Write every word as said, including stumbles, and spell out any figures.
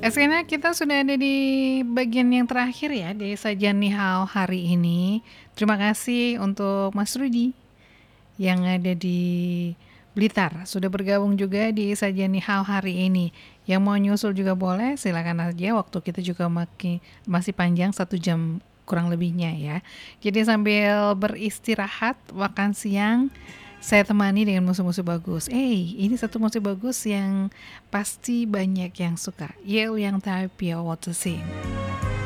Akhirnya kita sudah ada di bagian yang terakhir ya, di sajian Ni Hao hari ini. Terima kasih untuk Mas Rudi yang ada di Blitar, sudah bergabung juga di sajian Ni Hao hari ini. Yang mau nyusul juga boleh, silakan aja. Waktu kita juga maki, masih panjang satu jam kurang lebihnya ya. Jadi sambil beristirahat, makan siang, saya temani dengan musuh-musuh bagus. Eh, ini satu musuh bagus yang pasti banyak yang suka. Yale yang tahu Pia Watersin.